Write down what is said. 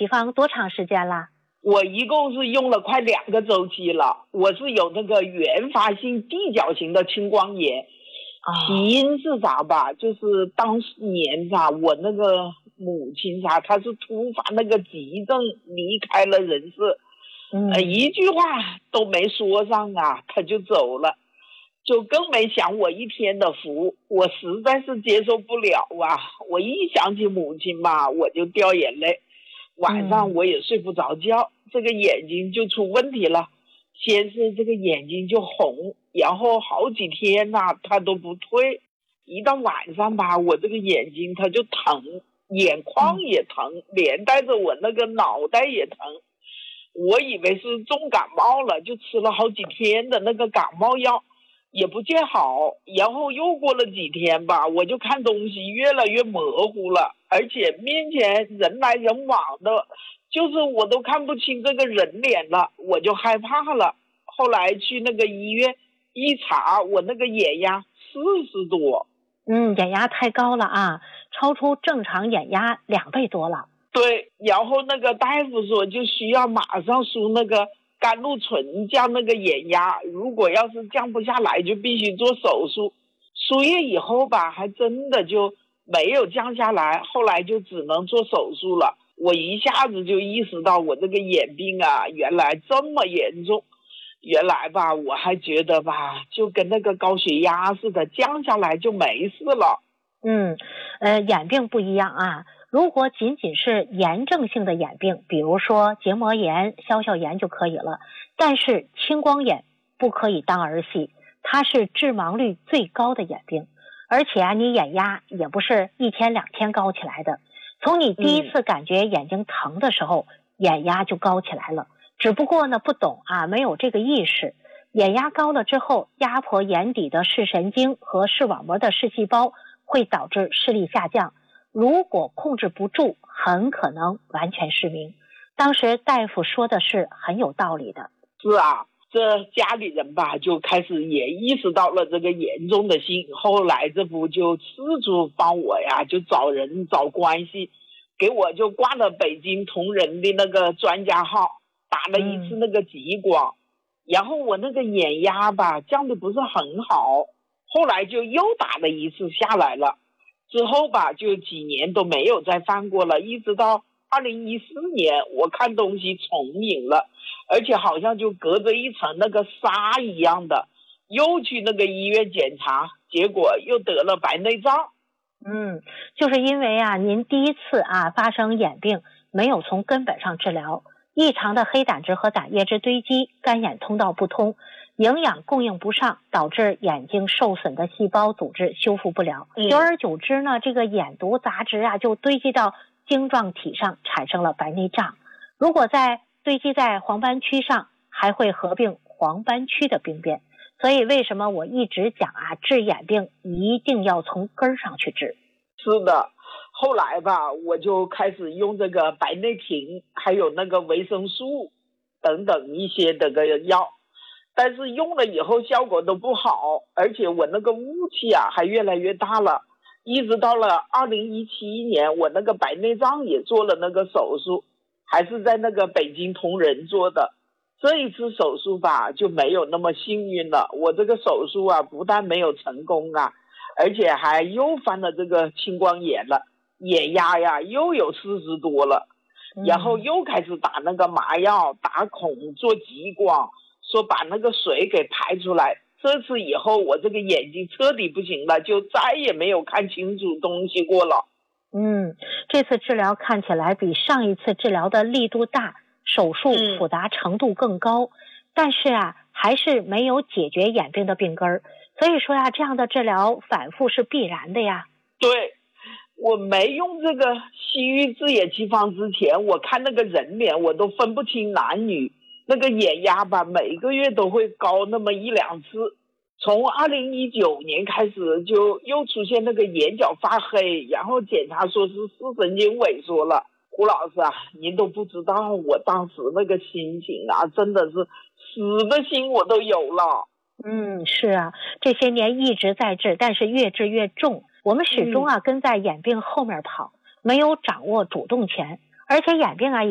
奇方多长时间了？ 我一共是用了快2个周期了。我是有那个原发性地角型的青光眼，起因是啥吧？就是当年吧，我那个母亲她是突发那个急症离开了人世，一句话都没说上啊，她就走了。就更没享我一天的福，我实在是接受不了啊！我一想起母亲吧，我就掉眼泪，晚上我也睡不着觉，这个眼睛就出问题了。先是这个眼睛就红，然后好几天呐，它都不退。一到晚上吧，我这个眼睛它就疼，眼眶也疼，连带着我那个脑袋也疼。我以为是重感冒了，就吃了好几天的那个感冒药。也不见好，然后又过了几天吧，我就看东西越来越模糊了，而且面前人来人往的，就是我都看不清这个人脸了，我就害怕了。后来去那个医院一查，我那个眼压40多。 眼压太高了啊，超出正常眼压2倍多了。 对，然后那个大夫说就需要马上输那个甘露醇降那个眼压，如果要是降不下来就必须做手术。输液以后吧，还真的就没有降下来，后来就只能做手术了。我一下子就意识到我这个眼病啊原来这么严重。原来吧，我还觉得吧就跟那个高血压似的，降下来就没事了。 眼病不一样啊，如果仅仅是炎症性的眼病，比如说结膜炎、消消炎就可以了，但是青光眼不可以当儿戏，它是致盲率最高的眼病，而且你眼压也不是1天2天高起来的，从你第一次感觉眼睛疼的时候，眼压就高起来了，只不过呢不懂啊，没有这个意识。眼压高了之后，压迫眼底的视神经和视网膜的视细胞，会导致视力下降，如果控制不住，很可能完全失明。当时大夫说的是很有道理的。 是啊，这家里人吧就开始也意识到了这个严重的性，后来这不就四处帮我呀，就找人找关系，给我就挂了北京同仁的那个专家号，打了一次那个极光，然后我那个眼压吧降的不是很好，后来就又打了一次下来了，之后吧就几年都没有再犯过了，一直到2014年我看东西重影了，而且好像就隔着一层那个纱一样的，又去那个医院检查，结果又得了白内障。 就是因为您第一次发生眼病没有从根本上治疗，异常的黑胆汁和胆液质堆积，干眼通道不通，营养供应不上，导致眼睛受损的细胞组织修复不了。久而久之呢，这个眼毒杂质就堆积到晶状体上，产生了白内障。如果堆积在黄斑区上，还会合并黄斑区的病变。所以为什么我一直讲治眼病一定要从根上去治。 是的，后来吧我就开始用这个白内停，还有那个维生素等等一些这个药，但是用了以后效果都不好，而且我那个雾气还越来越大了，一直到了2017年我那个白内障也做了那个手术，还是在那个北京同仁做的。这一次手术吧就没有那么幸运了，我这个手术不但没有成功而且还又犯了这个青光眼了，眼压又有40多了，然后又开始打那个麻药，打孔做激光，说把那个水给排出来。这次以后我这个眼睛彻底不行了，就再也没有看清楚东西过了。 这次治疗看起来比上一次治疗的力度大，手术复杂程度更高，但是还是没有解决眼病的病根儿。所以说这样的治疗反复是必然的呀。 对，我没用这个西域治眼奇方之前，我看那个人脸我都分不清男女，那个眼压吧每个月都会高那么1-2次。从2019年开始就又出现那个眼角发黑，然后检查说是视神经萎缩了。胡老师您都不知道我当时那个心情真的是死的心我都有了。 是这些年一直在治，但是越治越重，我们始终跟在眼病后面跑，没有掌握主动权，而且眼病